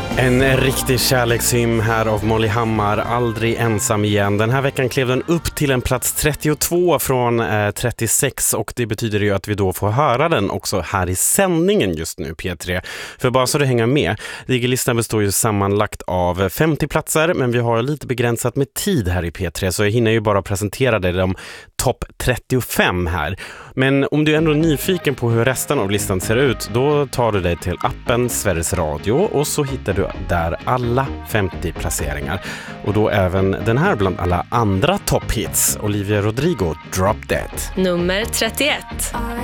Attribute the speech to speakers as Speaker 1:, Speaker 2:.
Speaker 1: En riktig kärlekshymn här av Molly Hammar, Aldrig ensam igen. Den här veckan klev den upp till en plats 32 från 36 och det betyder ju att vi då får höra den också här i sändningen just nu, P3. För bara så du hänger med, Digerlistan består ju sammanlagt av 50 platser, men vi har lite begränsat med tid här i P3 så jag hinner ju bara presentera dig de topp 35 här. Men om du är ändå nyfiken på hur resten av listan ser ut, då tar du dig till appen Sveriges Radio och så hittar du där alla 50 placeringar. Och då även den här bland alla andra topphits. Olivia Rodrigo, Drop Dead.
Speaker 2: Nummer 31.